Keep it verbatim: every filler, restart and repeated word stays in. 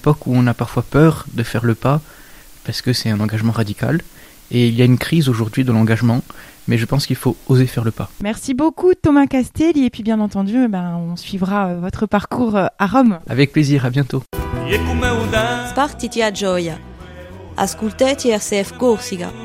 époque où on a parfois peur de faire le pas, parce que c'est un engagement radical. Et il y a une crise aujourd'hui de l'engagement, mais je pense qu'il faut oser faire le pas. Merci beaucoup Thomas Castelli, et puis bien entendu, ben, on suivra votre parcours à Rome. Avec plaisir, à bientôt. Spartiti a gioia. Ascoltati R C F Corsica.